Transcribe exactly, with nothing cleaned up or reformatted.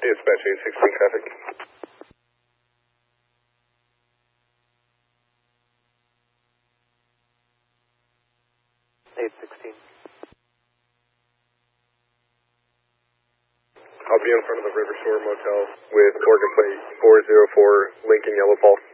Dispatch eight sixteen traffic. eight sixteen. I'll be in front of the River Shore Motel with Oregon plate four zero four Lincoln Yellow Pulse.